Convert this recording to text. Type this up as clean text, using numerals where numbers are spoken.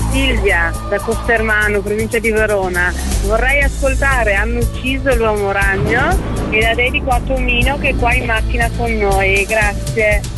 Silvia da Costermano, provincia di Verona. Vorrei ascoltare Hanno ucciso l'uomo ragno e la dedico a Tomino che è qua in macchina con noi. Grazie.